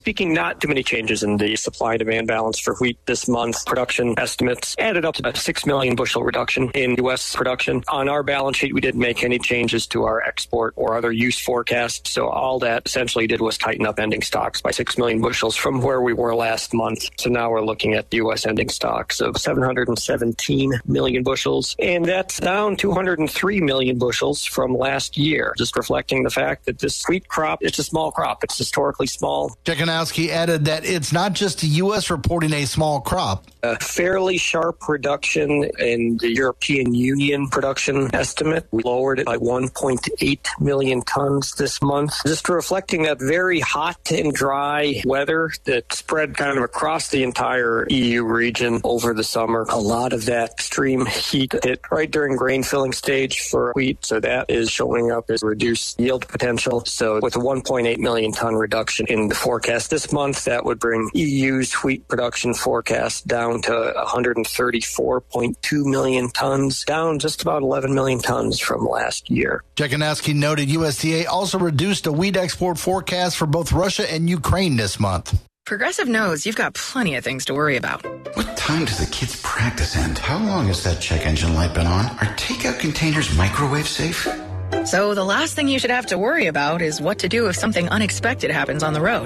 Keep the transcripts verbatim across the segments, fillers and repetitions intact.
Speaking, not too many changes in the supply-demand balance for wheat this month. Production estimates added up to a six million bushel reduction in U S production. On our balance sheet, we didn't make any changes to our export or other use forecast, so all that essentially did was tighten up ending stocks by six million bushels from where we were last month. So now we're looking at U S ending stocks of seven hundred seventeen million bushels, and that's down two hundred three million bushels from last year, just reflecting the fact that this wheat crop, it's a small crop. It's historically small. Jekanowski added that it's not just the U S reporting a small crop. A fairly sharp reduction in the European Union production estimate. We lowered it by one point eight million tons this month, just reflecting that very hot and dry weather that spread kind of across the entire E U region over the summer. A lot of that extreme heat hit right during grain filling stage for wheat, so that is showing up as reduced yield potential. So with a one point eight million ton reduction in the forecast this month, that would bring E U's wheat production forecast down to one hundred thirty-four point two million tons, down just about eleven million tons from last year. Jekanowski noted U S D A also reduced a wheat export forecast for both Russia and Ukraine this month. Progressive knows you've got plenty of things to worry about. What time does the kids' practice end? How long has that check engine light been on? Are takeout containers microwave safe? So the last thing you should have to worry about is what to do if something unexpected happens on the road.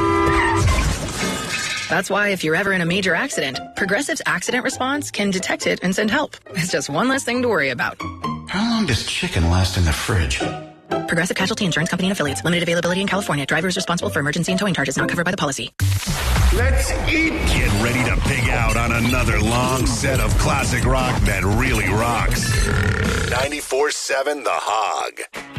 That's why if you're ever in a major accident, Progressive's accident response can detect it and send help. It's just one less thing to worry about. How long does chicken last in the fridge? Progressive Casualty Insurance Company and Affiliates. Limited availability in California. Driver is responsible for emergency and towing charges not covered by the policy. Let's eat. Get ready to pig out on another long set of classic rock that really rocks. ninety-four seven The Hog.